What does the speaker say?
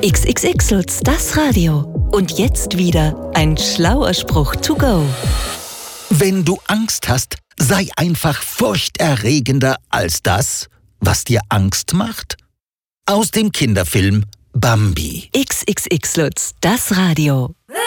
XXX Lutz, das Radio. Und jetzt wieder ein schlauer Spruch to go. Wenn du Angst hast, sei einfach furchterregender als das, was dir Angst macht. Aus dem Kinderfilm Bambi. XXX Lutz, das Radio.